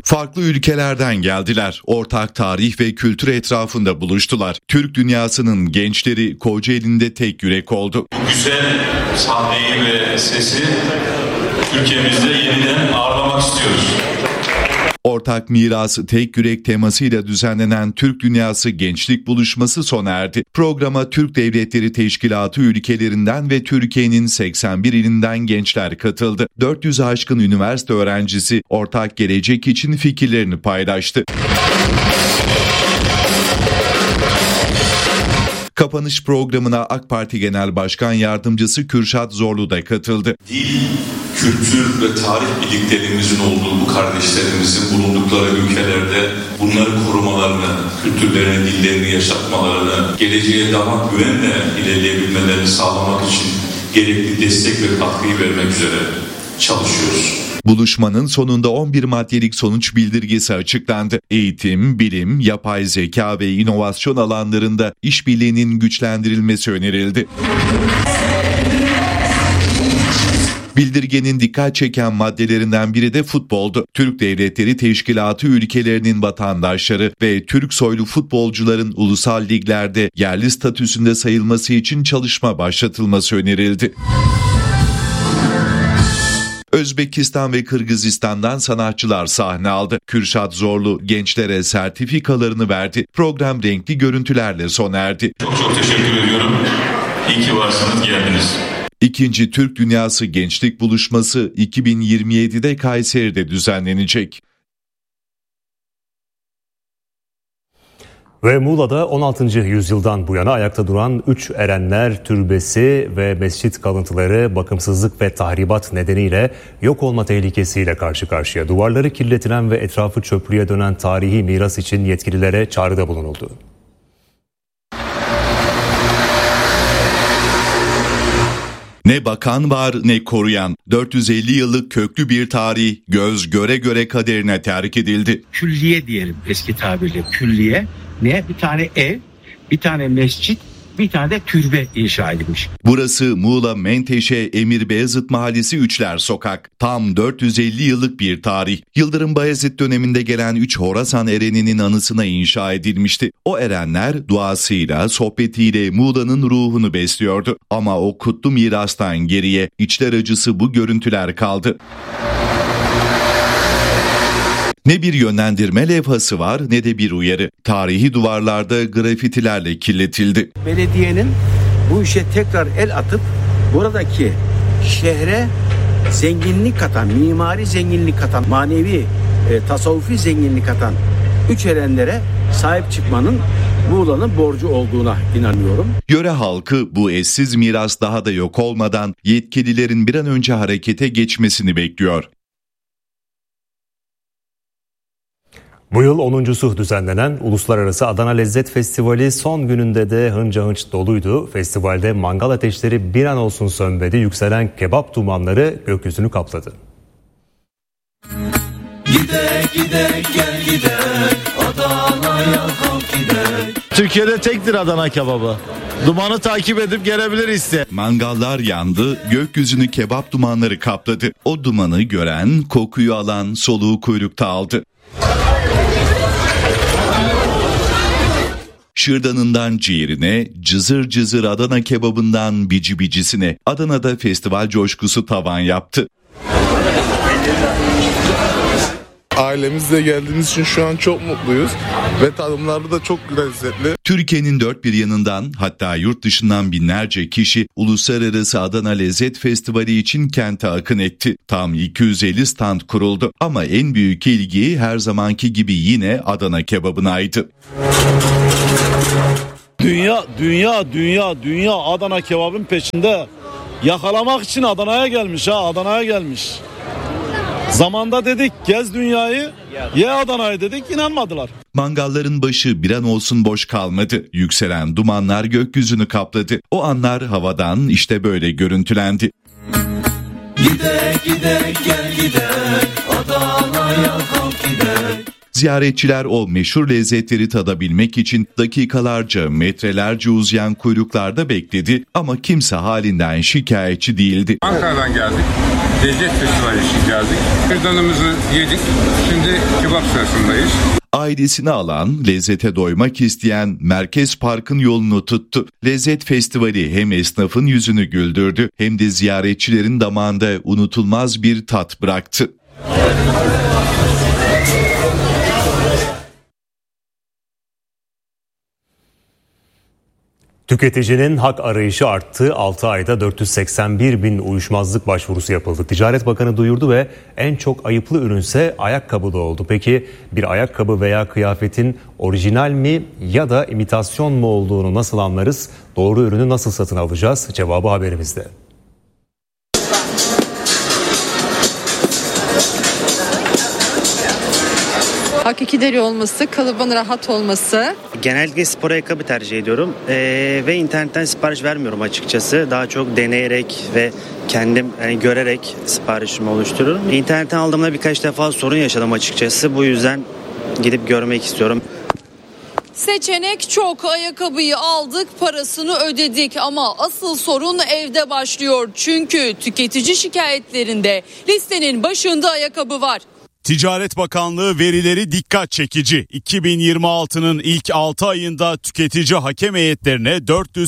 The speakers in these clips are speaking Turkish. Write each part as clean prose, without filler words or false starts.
Farklı ülkelerden geldiler. Ortak tarih ve kültür etrafında buluştular. Türk dünyasının gençleri Kocaeli'nde tek yürek oldu. Bu güzel sahneyi ve sesi Türkiye'mizde yeniden ağırlamak istiyoruz. Ortak miras tek yürek temasıyla düzenlenen Türk Dünyası Gençlik Buluşması sona erdi. Programa Türk Devletleri Teşkilatı ülkelerinden ve Türkiye'nin 81 ilinden gençler katıldı. 400'ü aşkın üniversite öğrencisi ortak gelecek için fikirlerini paylaştı. Kapanış programına AK Parti Genel Başkan Yardımcısı Kürşat Zorlu da katıldı. Dil, kültür ve tarih birlikteliğimizin olduğu bu kardeşlerimizin bulundukları ülkelerde bunları korumalarını, kültürlerini, dillerini yaşatmalarını, geleceğe daha güvenle ilerleyebilmelerini sağlamak için gerekli destek ve katkıyı vermek üzere çalışıyoruz. Buluşmanın sonunda 11 maddelik sonuç bildirgesi açıklandı. Eğitim, bilim, yapay zeka ve inovasyon alanlarında işbirliğinin güçlendirilmesi önerildi. Bildirgenin dikkat çeken maddelerinden biri de futboldu. Türk Devletleri Teşkilatı ülkelerinin vatandaşları ve Türk soylu futbolcuların ulusal liglerde yerli statüsünde sayılması için çalışma başlatılması önerildi. Özbekistan ve Kırgızistan'dan sanatçılar sahne aldı. Kürşat Zorlu gençlere sertifikalarını verdi. Program renkli görüntülerle sona erdi. Çok teşekkür ediyorum. İyi ki varsınız, geldiniz. İkinci Türk Dünyası Gençlik Buluşması 2027'de Kayseri'de düzenlenecek. Ve Muğla'da 16. yüzyıldan bu yana ayakta duran 3 Erenler Türbesi ve mescit kalıntıları bakımsızlık ve tahribat nedeniyle yok olma tehlikesiyle karşı karşıya. Duvarları kirletilen ve etrafı çöplüğe dönen tarihi miras için yetkililere çağrıda bulunuldu. Ne bakan var ne koruyan. 450 yıllık köklü bir tarih göz göre göre kaderine terk edildi. Külliye diyelim eski tabirle, külliye. Ne? Bir tane ev, bir tane mescit, bir tane de türbe inşa edilmiş. Burası Muğla Menteşe Emir Beyazıt Mahallesi Üçler Sokak. Tam 450 yıllık bir tarih. Yıldırım Bayezid döneminde gelen 3 Horasan ereninin anısına inşa edilmişti. O erenler duasıyla, sohbetiyle Muğla'nın ruhunu besliyordu. Ama o kutlu mirastan geriye içler acısı bu görüntüler kaldı. Ne bir yönlendirme levhası var ne de bir uyarı. Tarihi duvarlarda grafitilerle kirletildi. Belediyenin bu işe tekrar el atıp buradaki şehre zenginlik katan, mimari zenginlik katan, manevi, tasavvufi zenginlik katan 3 erenlere sahip çıkmanın Muğla'nın borcu olduğuna inanıyorum. Yöre halkı bu eşsiz miras daha da yok olmadan yetkililerin bir an önce harekete geçmesini bekliyor. Bu yıl 10.'su düzenlenen Uluslararası Adana Lezzet Festivali son gününde de hınca hınç doluydu. Festivalde mangal ateşleri bir an olsun sönmedi. Yükselen kebap dumanları gökyüzünü kapladı. Gidek gidek gel gidek Adana'ya kalk gidek. Türkiye'de tektir Adana kebabı. Dumanı takip edip gelebiliriz de. Mangallar yandı, gökyüzünü kebap dumanları kapladı. O dumanı gören, kokuyu alan, soluğu kuyrukta aldı. Şırdanından ciğerine, cızır cızır Adana kebabından bici bicisine Adana'da festival coşkusu tavan yaptı. Ailemizle geldiğimiz için şu an çok mutluyuz ve tadımları da çok lezzetli. Türkiye'nin dört bir yanından hatta yurt dışından binlerce kişi Uluslararası Adana Lezzet Festivali için kente akın etti. Tam 250 stand kuruldu ama en büyük ilgi her zamanki gibi yine Adana kebabınaydı. Dünya Adana kebabın peşinde. Yakalamak için Adana'ya gelmiş. Zamanda dedik gez dünyayı, ye Adana'yı dedik, inanmadılar. Mangalların başı bir an olsun boş kalmadı. Yükselen dumanlar gökyüzünü kapladı. O anlar havadan işte böyle görüntülendi. Gidek gidek gel gidek Adana'ya kalk gidek. Ziyaretçiler o meşhur lezzetleri tadabilmek için dakikalarca, metrelerce uzayan kuyruklarda bekledi ama kimse halinden şikayetçi değildi. Ankara'dan geldik. Lezzet Festivali için geldik. Kürdanımızı yedik. Şimdi kebap sırasındayız. Ailesini alan, lezzete doymak isteyen Merkez Park'ın yolunu tuttu. Lezzet Festivali hem esnafın yüzünü güldürdü hem de ziyaretçilerin damağında unutulmaz bir tat bıraktı. Tüketicinin hak arayışı arttı. 6 ayda 481 bin uyuşmazlık başvurusu yapıldı. Ticaret Bakanı duyurdu ve en çok ayıplı ürünse ayakkabı oldu. Peki bir ayakkabı veya kıyafetin orijinal mi ya da imitasyon mu olduğunu nasıl anlarız? Doğru ürünü nasıl satın alacağız? Cevabı haberimizde. Hakiki deri olması, kalıbın rahat olması. Genellikle spor ayakkabı tercih ediyorum ve internetten sipariş vermiyorum açıkçası. Daha çok deneyerek ve kendim görerek siparişimi oluşturuyorum. İnternetten aldığımda birkaç defa sorun yaşadım açıkçası. Bu yüzden gidip görmek istiyorum. Seçenek çok, ayakkabıyı aldık, parasını ödedik ama asıl sorun evde başlıyor. Çünkü tüketici şikayetlerinde listenin başında ayakkabı var. Ticaret Bakanlığı verileri dikkat çekici. 2026'nın ilk 6 ayında tüketici hakem heyetlerine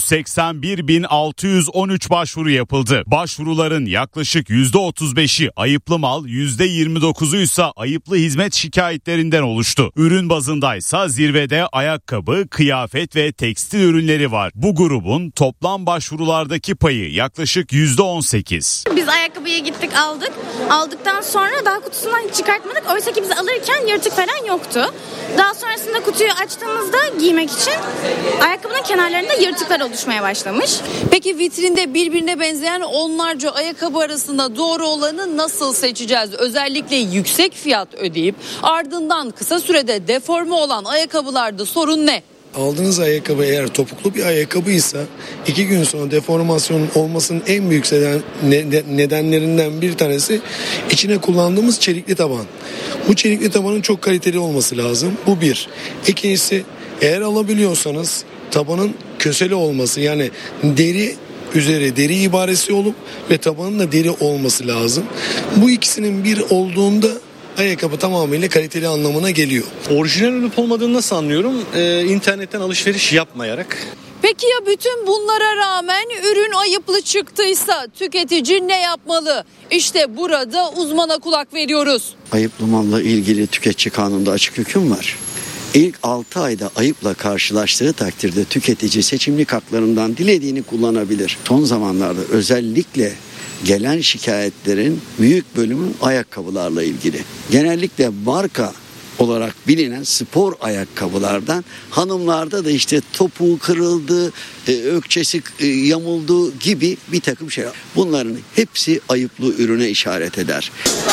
481.613 başvuru yapıldı. Başvuruların yaklaşık %35'i ayıplı mal, %29'u ise ayıplı hizmet şikayetlerinden oluştu. Ürün bazındaysa zirvede ayakkabı, kıyafet ve tekstil ürünleri var. Bu grubun toplam başvurulardaki payı yaklaşık %18. Biz ayakkabıya gittik aldık. Aldıktan sonra daha kutusundan hiç çıkartmadık. Oysa ki biz alırken yırtık falan yoktu. Daha sonrasında kutuyu açtığımızda giymek için ayakkabının kenarlarında yırtıklar oluşmaya başlamış. Peki vitrinde birbirine benzeyen onlarca ayakkabı arasında doğru olanı nasıl seçeceğiz? Özellikle yüksek fiyat ödeyip ardından kısa sürede deforme olan ayakkabılarda sorun ne? Aldığınız ayakkabı eğer topuklu bir ayakkabıysa 2 gün sonra deformasyonun olmasının en büyük nedenlerinden bir tanesi içine kullandığımız çelikli taban. Bu çelikli tabanın çok kaliteli olması lazım. Bu bir. İkincisi eğer alabiliyorsanız tabanın köseli olması, yani deri üzeri deri ibaresi olup ve tabanın da deri olması lazım. Bu ikisinin bir olduğunda ayakkabı tamamıyla kaliteli anlamına geliyor. Orijinal olup olmadığını nasıl anlıyorum? İnternetten alışveriş yapmayarak. Peki ya bütün bunlara rağmen ürün ayıplı çıktıysa tüketici ne yapmalı? İşte burada uzmana kulak veriyoruz. Ayıplı malla ilgili tüketici kanununda açık hüküm var. İlk 6 ayda ayıpla karşılaştığı takdirde tüketici seçimlik haklarından dilediğini kullanabilir. Son zamanlarda özellikle gelen şikayetlerin büyük bölümü ayakkabılarla ilgili. Genellikle marka olarak bilinen spor ayakkabılardan, hanımlarda da işte topuğu kırıldı, ökçesi yamuldu gibi bir takım şeyler. Bunların hepsi ayıplı ürüne işaret eder.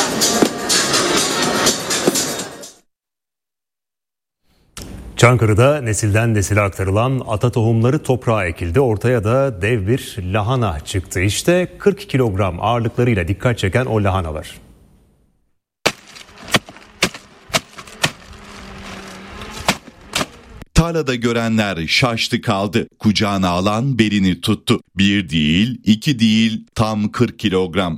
Çankırı'da nesilden nesile aktarılan ata tohumları toprağa ekildi. Ortaya da dev bir lahana çıktı. İşte 40 kilogram ağırlıklarıyla dikkat çeken o lahanalar. Tarlada görenler şaştı kaldı. Kucağına alan belini tuttu. 1 değil, 2 değil, tam 40 kilogram.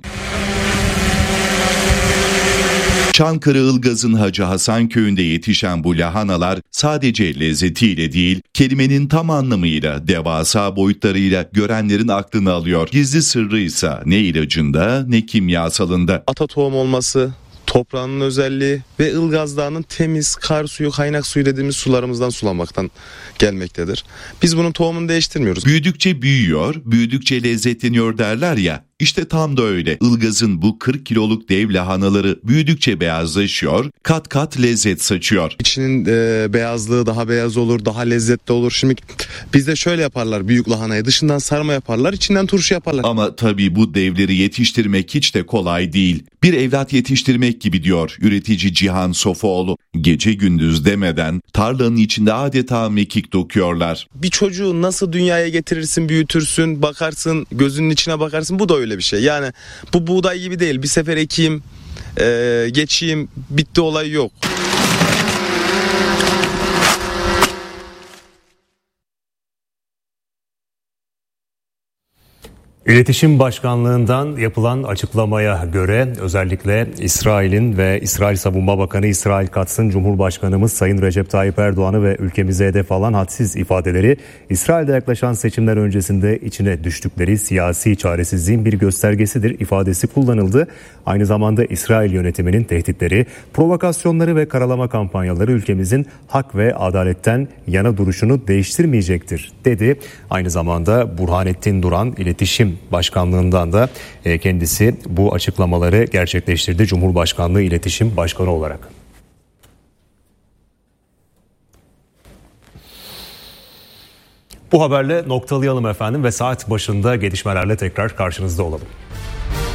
Çankırı Ilgaz'ın Hacı Hasan köyünde yetişen bu lahanalar sadece lezzetiyle değil, kelimenin tam anlamıyla, devasa boyutlarıyla görenlerin aklını alıyor. Gizli sırrıysa ne ilacında ne kimyasalında. Ata tohum olması, toprağının özelliği ve Ilgaz Dağı'nın temiz kar suyu, kaynak suyu dediğimiz sularımızdan sulanmaktan gelmektedir. Biz bunun tohumunu değiştirmiyoruz. Büyüdükçe büyüyor, büyüdükçe lezzetleniyor derler ya. İşte tam da öyle. Ilgaz'ın bu 40 kiloluk dev lahanaları büyüdükçe beyazlaşıyor, kat kat lezzet saçıyor. İçinin beyazlığı daha beyaz olur, daha lezzetli olur. Şimdi bizde şöyle yaparlar büyük lahanayı, dışından sarma yaparlar, içinden turşu yaparlar. Ama tabii bu devleri yetiştirmek hiç de kolay değil. Bir evlat yetiştirmek gibi diyor üretici Cihan Sofuoğlu. Gece gündüz demeden tarlanın içinde adeta mekik dokuyorlar. Bir çocuğu nasıl dünyaya getirirsin, büyütürsün, bakarsın, gözünün içine bakarsın, bu da öyle bir şey. Yani bu buğday gibi değil, bir sefer ekeyim, geçeyim, bitti olay yok. İletişim Başkanlığı'ndan yapılan açıklamaya göre özellikle İsrail'in ve İsrail Savunma Bakanı İsrail Katz'ın Cumhurbaşkanımız Sayın Recep Tayyip Erdoğan'ı ve ülkemize hedef alan hadsiz ifadeleri İsrail'de yaklaşan seçimler öncesinde içine düştükleri siyasi çaresizliğin bir göstergesidir ifadesi kullanıldı. Aynı zamanda İsrail yönetiminin tehditleri, provokasyonları ve karalama kampanyaları ülkemizin hak ve adaletten yana duruşunu değiştirmeyecektir dedi. Aynı zamanda Burhanettin Duran İletişim Başkanlığından da kendisi bu açıklamaları gerçekleştirdi Cumhurbaşkanlığı İletişim Başkanı olarak. Bu haberle noktalayalım efendim ve saat başında gelişmelerle tekrar karşınızda olalım.